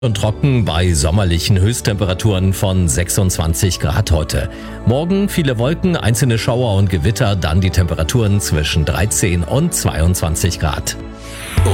Und trocken bei sommerlichen Höchsttemperaturen von 26 Grad heute. Morgen viele Wolken, einzelne Schauer und Gewitter, dann die Temperaturen zwischen 13 und 22 Grad.